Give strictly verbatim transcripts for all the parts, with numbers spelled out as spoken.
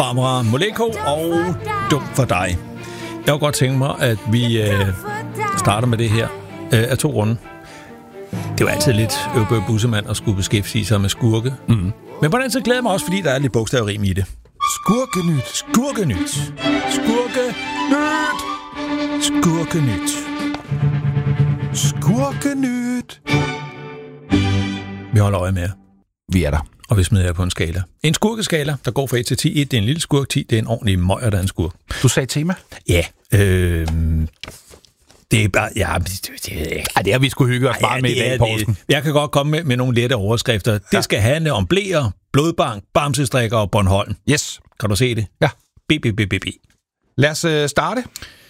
Barbara Moleko og Dum for dig. Jeg kunne godt tænke mig, at vi øh, starter med det her øh, af to grunde. Det er jo altid lidt øvbøv bussemand at skulle beskæftige sig med skurke. Mm. Men på den så glæder jeg mig også, fordi der er lidt bogstavrim i det. Skurkenyt. Skurkenyt. Skurkenyt. Skurkenyt. Skurkenyt. Vi holder øje med jer. Vi er der. Og vi smider jer på en skala. En skurkeskala, der går fra et til ti. et, det er en lille skurk. ti, det er en ordentlig møger, der er en skurk. Du sagde tema? Ja. Øh, det er bare... Ja, det, det, Ej, det har vi sgu hygge os bare ja, med i dag, Poulsen. Jeg kan godt komme med, med nogle lette overskrifter. Ja. Det skal handle om blæer, blodbank, bamsestrikker og Bornholm. Yes. Kan du se det? Ja. B, B, B, B, B. Lad os uh, starte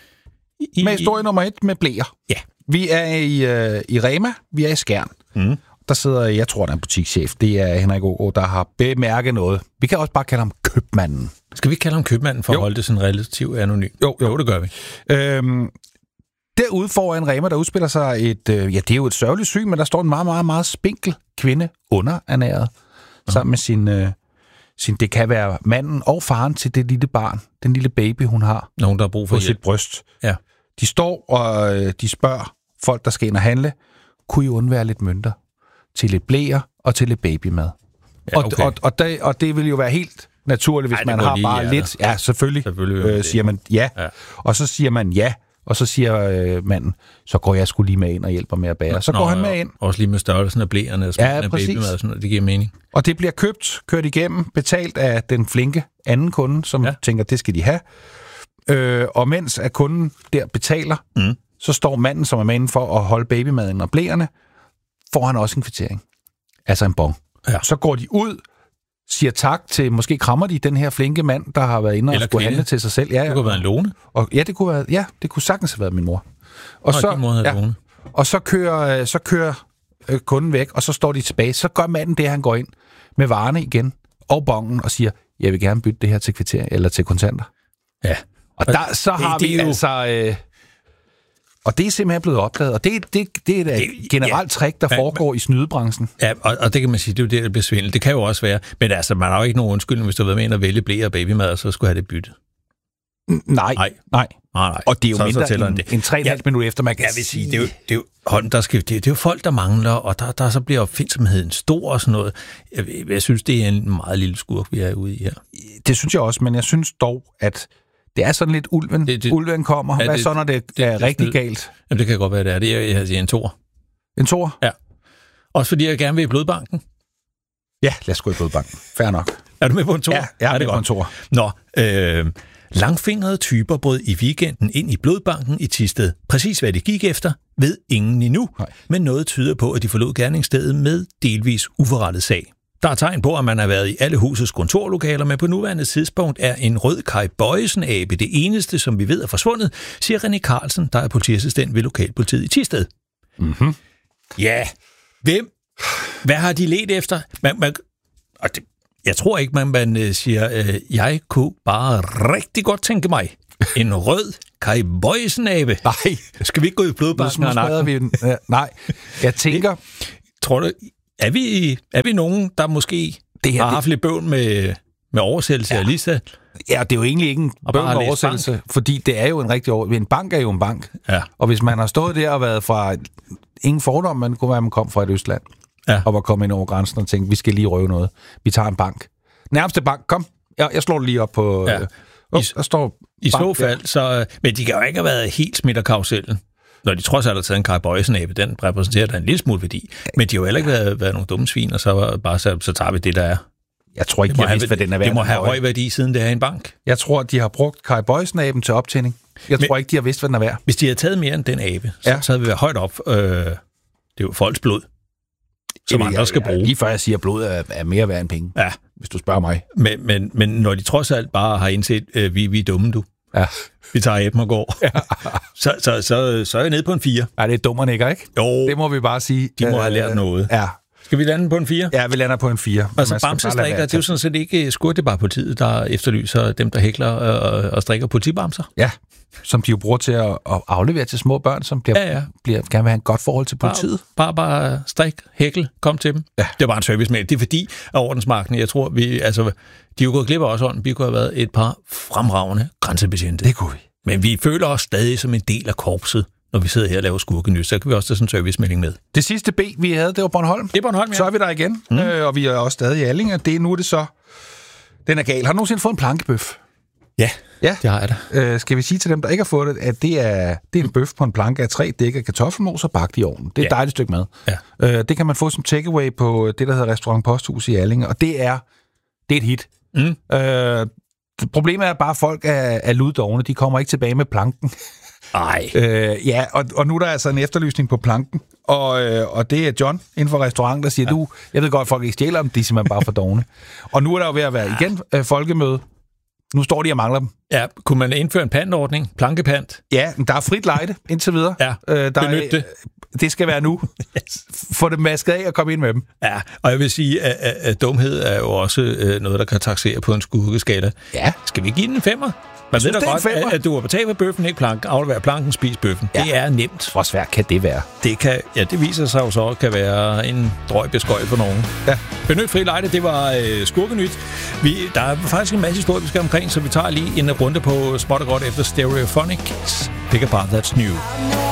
I, med historie nummer et med blæer. Ja. Vi er i, uh, i Rema. Vi er i Skjern. Mm. Der sidder, jeg tror, der er en butikschef. Det er Henrik Aagaard, der har bemærket noget. Vi kan også bare kalde ham købmanden. Skal vi kalde ham købmanden for jo. At holde det sådan relativt anonym? Jo, jo. jo, det gør vi. Øhm, derude foran Rema, der udspiller sig et... Øh, ja, det er jo et sørgeligt syn, men der står en meget, meget, meget spinkel kvinde underernæret. Uh-huh. Sammen med sin, øh, sin... Det kan være manden og faren til det lille barn. Den lille baby, hun har. Nogen, der har brug for på hjælp. Sit bryst. Ja. De står og øh, de spørger folk, der skal ind og handle, kunne I undvære lidt mønter til lidt blæer og til lidt babymad? Ja, okay. og, og, og, det, og det vil jo være helt naturligt, hvis Ej, man har bare lidt... Ja, selvfølgelig, selvfølgelig øh, siger man ja. ja. Og så siger man ja, og så siger øh, manden, så går jeg sgu lige med ind og hjælper med at bære. Så Nå, går han med ind. Også lige med størrelsen af blæerne og ja, af babymad og sådan noget, det giver mening. Og det bliver købt, kørt igennem, betalt af den flinke anden kunde, som ja. tænker, det skal de have. Øh, og mens at kunden der betaler, mm. så står manden, som er med inden for at holde babymaden og blæerne, får han også en kvittering. Altså en bon. Ja. Så går de ud, siger tak til, måske krammer de den her flinke mand, der har været inde og skulle handle til sig selv. Ja, ja. Det kunne være en Lone. Og, ja, det kunne være, ja, det kunne sagtens have været min mor. Og, Nå, så, mor ja, Lone. og så kører, så kører øh, kunden væk, og så står de tilbage. Så gør manden det, han går ind med varerne igen, og bongen, og siger, jeg vil gerne bytte det her til kvittering, eller til kontanter. Ja. Og der, så har det, vi det jo... altså... Øh, Og det er simpelthen blevet opdaget, og det, det, det er et det, generelt ja, trick, der foregår man, i snydebranchen. Ja, og, og det kan man sige, det er jo det, der bliver svindel. Det kan jo også være, men altså, man har jo ikke nogen undskyldning, hvis du har været med ind og vælge blæer og babymad, og så skulle have det byttet. Nej, nej. Nej, nej. nej. Og det er jo så, mindre så end, det. end tre komma fem ja, minutter efter, man kan jeg vil sige. Det er jo, det er jo, hold, der skal, det, det er jo folk, der mangler, og der, der så bliver opfindsomheden stor og sådan noget. Jeg, jeg synes, det er en meget lille skurk, vi er ude i her. Det synes jeg også, men jeg synes dog, at det er sådan lidt ulven. Det, det, ulven kommer. Ja, Hvad det, så, når det, det er det, rigtig det, galt? Jamen, det kan godt være, det er. Det er jeg siger, en toer. En toer? Ja. Også fordi jeg gerne vil i blodbanken. Ja, lad os gå i blodbanken. Fair nok. Er du med på en toer? Ja, jeg er, er med på en toer. Nå, øh, langfingrede typer brød i weekenden ind i blodbanken i Thisted. Præcis hvad de gik efter, ved ingen endnu. Nej. Men noget tyder på, at de forlod gerningsstedet med delvis uforrettet sag. Der er tegn på, at man har været i alle husets kontorlokaler, men på nuværende tidspunkt er en rød Kai Bøjsen-abe det eneste, som vi ved er forsvundet, siger René Carlsen, der er politiassistent ved lokalpolitiet i Thisted. Mm-hmm. Ja, hvem? Hvad har de ledt efter? Man, man, og det, jeg tror ikke, man, man siger, øh, jeg kunne bare rigtig godt tænke mig en rød Kai Bøjsen-abe. Nej. Skal vi ikke gå i blodbanken? Vi den. Ja, nej, jeg tænker... Tror du... Er vi, er vi nogen, der måske det her, har haft det... lidt bøvn med, med oversættelse ja. af Lisa? Ja, det er jo egentlig ikke en bøvn med oversættelse, bank. Fordi det er jo en rigtig over... En bank er jo en bank. Ja. Og hvis man har stået der og været fra... Ingen fordom, man kunne være, at man kom fra et Østland. Ja. Og var kommet ind over grænsen og tænkte, vi skal lige røve noget. Vi tager en bank. Nærmeste bank, kom. Jeg, jeg slår det lige op på... Ja. Øh, I, der står I så fald, der. så... Men de kan jo ikke have været helt smidt af karusellen. Når de trods alt har taget en Kai Bøjsen-abe, den repræsenterer der en lille smule værdi. Men de har jo heller ikke været, været nogle dumme svin, og så bare så, så tager vi det, der er. Jeg tror ikke, de har vidst, hvad den er værd. Det må have høj værdi, siden det er en bank. Jeg tror, de har brugt Kai Bøjsen-aben til optænding. Jeg Men, tror ikke, de har vidst, hvad den er værd. Hvis de havde taget mere end den abe, så, ja. så havde vi været højt op. Øh, det er jo folks blod, som Jamen, andre jeg, skal bruge. Jeg, lige før jeg siger, at blod er, er mere værd end penge, ja. hvis du spørger mig. Men, men, men når de trods alt bare har indset, øh, vi, vi er dumme, du. Ja. Vi tager aben og går. Ja. så, så, så, så er jeg nede på en fire. Ja, det er dummerne ikke, ikke? Jo. Det må vi bare sige. De må øh, have lært noget. Ja. Skal vi lande på en fire? Ja, vi lander på en fire. Altså bamsestrikker, det er jo sådan set ikke skurret, det bare politiet, der efterlyser dem, der hækler og, og strikker politibamser. Ja, som de jo bruger til at, at aflevere til små børn, som bliver, ja, ja. bliver, gerne vil have et godt forhold til politiet. Bare, bare, bare strik, hækle, kom til dem. Ja. Det var en servicemail. Det er fordi, at ordensmagten, jeg tror, vi, altså, de er jo gået glip af os ånden. Vi kunne have været et par fremragende grænsebetjente. Det kunne vi. Men vi føler os stadig som en del af korpset, når vi sidder her og laver skurkenys. Så kan vi også tage sådan en servicemelding med. Det sidste B, vi havde, det var Bornholm. Det er Bornholm, ja. Så er vi der igen, mm. øh, og vi er også stadig i Allinge. Det, nu er det så... Den er gal. Har du nogensinde fået en plankebøf? Ja, ja, det har jeg da. Øh, skal vi sige til dem, der ikke har fået det, at det er, det er en bøf på en planke af tre dæk af kartoffelmos og bagt i ovnen. Det er et ja. dejligt stykke mad. Ja. Øh, det kan man få som takeaway på det, der hedder Restaurant Posthus i Allinge, og det er, det er et hit. Mm. Øh, problemet er bare, at folk er, er luddovne. De kommer ikke tilbage med planken. Nej. Øh, ja, og, og nu er der altså en efterlysning på planken, og, øh, og det er John inden for restauranten, der siger, ja. du, jeg ved godt, at folk ikke stjæler dem, de er simpelthen bare for dovne. Og nu er der jo ved at være igen øh, folkemøde. Nu står de og mangler dem. Ja, kunne man indføre en pantordning? Plankepant? Ja, der er frit lejde indtil videre. Ja, øh, der benyt er, det. Det skal være nu. Yes. Få dem masket af og komme ind med dem. Ja, og jeg vil sige, at, at, at dumhed er jo også øh, noget, der kan taksere på en skurkeskala. Ja. Skal vi give den en femmer? Man ved da godt, at, at du har betalt for bøffen, ikke plank. Aflever planken, spis bøffen. Ja. Det er nemt. Hvor svært kan det være? Det kan, ja, det viser sig jo så, kan være en drøg beskøj for nogen. Ja. Benyt fri lejde, det var øh, skurkenyt. Vi, der er faktisk en masse historie, vi skal omkring, så vi tager lige en runde på småt og godt efter Stereophonics. Pick apart, that's new.